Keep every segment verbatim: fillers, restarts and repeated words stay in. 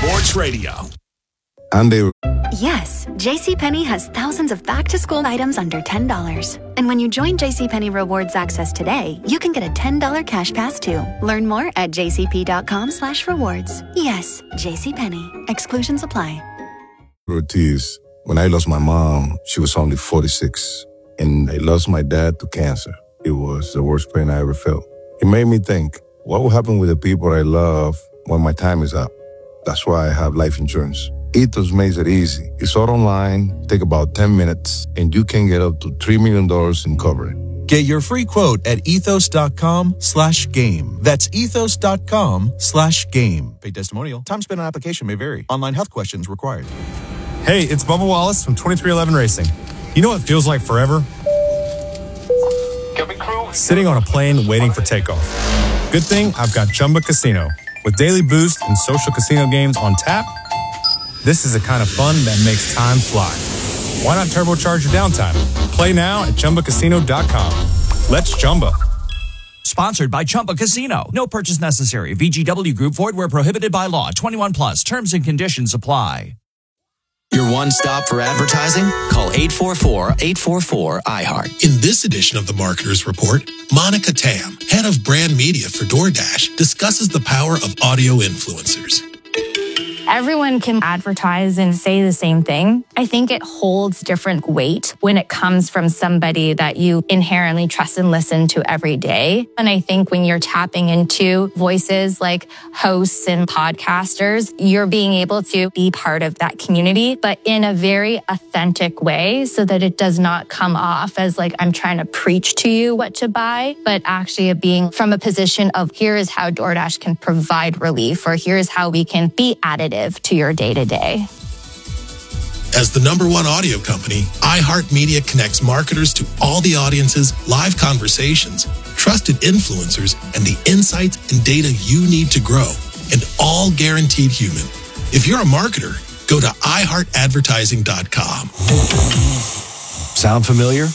Sports Radio. And they Yes, JCPenney has thousands of back-to-school items under ten dollars. And when you join JCPenney Rewards Access today, you can get a ten dollars cash pass too. Learn more at jcp.com slash rewards. Yes, JCPenney. Exclusions apply. Ortiz, when I lost my mom, she was only forty-six. And I lost my dad to cancer. It was the worst pain I ever felt. It made me think, what will happen with the people I love when my time is up? That's why I have life insurance. Ethos makes it easy. It's all online, take about ten minutes, and you can get up to three million dollars in coverage. Get your free quote at ethos.com slash game. That's ethos.com slash game. Paid testimonial. Time spent on application may vary. Online health questions required. Hey, it's Bubba Wallace from twenty-three eleven Racing. You know what feels like forever? Sitting on a plane waiting for takeoff. Good thing I've got Chumba Casino. With daily boost and social casino games on tap, this is the kind of fun that makes time fly. Why not turbocharge your downtime? Play now at chumba casino dot com. Let's Chumba. Sponsored by Chumba Casino. No purchase necessary. V G W Group. Void where prohibited by law. twenty-one plus. Terms and conditions apply. Your one stop for advertising? Call eight four four, eight four four, I heart. In this edition of the Marketer's Report, Monica Tam, head of brand media for DoorDash, discusses the power of audio influencers. Everyone can advertise and say the same thing. I think it holds different weight when it comes from somebody that you inherently trust and listen to every day. And I think when you're tapping into voices like hosts and podcasters, you're being able to be part of that community, but in a very authentic way so that it does not come off as like I'm trying to preach to you what to buy, but actually being from a position of here is how DoorDash can provide relief, or here's how we can be additive to your day-to-day. As the number one audio company, iHeartMedia connects marketers to all the audiences, live conversations, trusted influencers, and the insights and data you need to grow, and all guaranteed human. If you're a marketer, go to i heart advertising dot com. Sound familiar?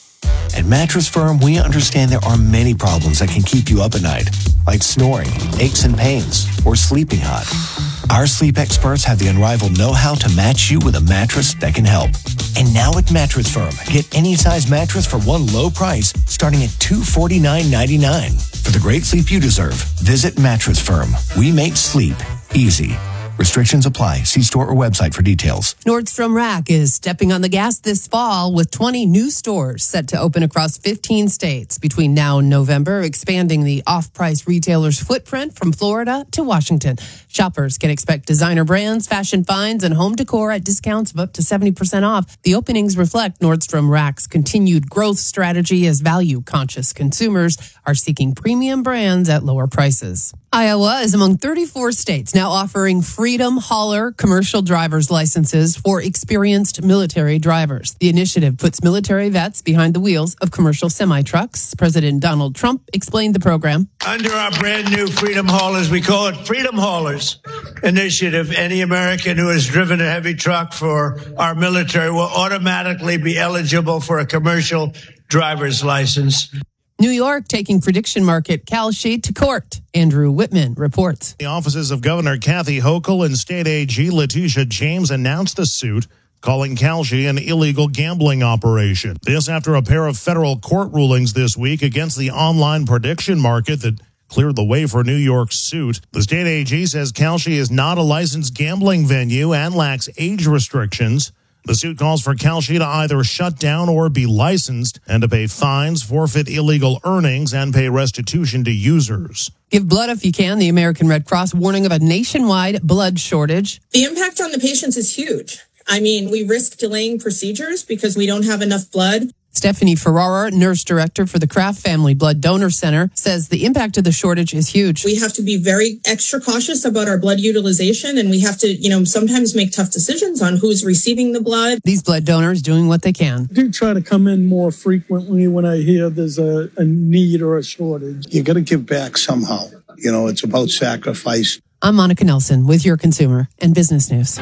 At Mattress Firm, we understand there are many problems that can keep you up at night, like snoring, aches and pains, or sleeping hot. Our sleep experts have the unrivaled know-how to match you with a mattress that can help. And now at Mattress Firm, get any size mattress for one low price, starting at two hundred forty-nine dollars and ninety-nine cents. For the great sleep you deserve, visit Mattress Firm. We make sleep easy. Restrictions apply. See store or website for details. Nordstrom Rack is stepping on the gas this fall with twenty new stores set to open across fifteen states between now and November, expanding the off-price retailer's footprint from Florida to Washington. Shoppers can expect designer brands, fashion finds, and home decor at discounts of up to seventy percent off. The openings reflect Nordstrom Rack's continued growth strategy as value-conscious consumers are seeking premium brands at lower prices. Iowa is among thirty-four states now offering Freedom Hauler commercial driver's licenses for experienced military drivers. The initiative puts military vets behind the wheels of commercial semi-trucks. President Donald Trump explained the program. Under our brand new Freedom Haulers, we call it Freedom Haulers initiative. Any American who has driven a heavy truck for our military will automatically be eligible for a commercial driver's license. New York taking prediction market Kalshi to court. Andrew Whitman reports. The offices of Governor Kathy Hochul and State A G Letitia James announced the suit, calling Kalshi an illegal gambling operation. This after a pair of federal court rulings this week against the online prediction market that cleared the way for New York's suit. The state A G says Kalshi is not a licensed gambling venue and lacks age restrictions. The suit calls for Kalshi to either shut down or be licensed and to pay fines, forfeit illegal earnings, and pay restitution to users. Give blood if you can. The American Red Cross warning of a nationwide blood shortage. The impact on the patients is huge. I mean, we risk delaying procedures because we don't have enough blood. Stephanie Ferrara, nurse director for the Kraft Family Blood Donor Center, says the impact of the shortage is huge. We have to be very extra cautious about our blood utilization, and we have to, you know, sometimes make tough decisions on who's receiving the blood. These blood donors doing what they can. I do try to come in more frequently when I hear there's a, a need or a shortage. You got to give back somehow. You know, it's about sacrifice. I'm Monica Nelson with your Consumer and Business News.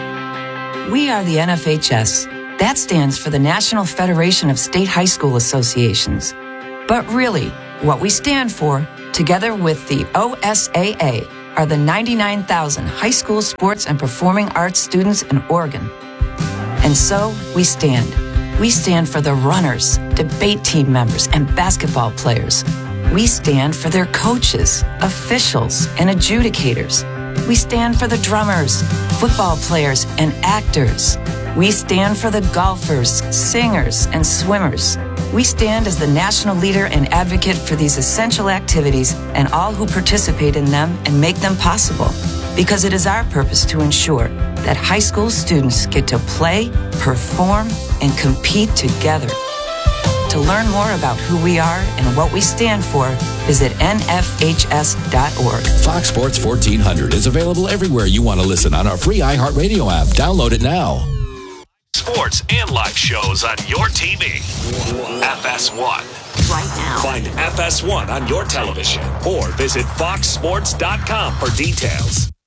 We are the N F H S. That stands for the National Federation of State High School Associations. But really, what we stand for, together with the O S A A, are the ninety-nine thousand high school sports and performing arts students in Oregon. And so we stand. We stand for the runners, debate team members, and basketball players. We stand for their coaches, officials, and adjudicators. We stand for the drummers, football players, and actors. We stand for the golfers, singers, and swimmers. We stand as the national leader and advocate for these essential activities and all who participate in them and make them possible. Because it is our purpose to ensure that high school students get to play, perform, and compete together. To learn more about who we are and what we stand for, visit N F H S dot org. Fox Sports fourteen hundred is available everywhere you want to listen on our free iHeartRadio app. Download it now. Sports and live shows on your T V. F S one. Right now. Find F S one on your television or visit fox sports dot com for details.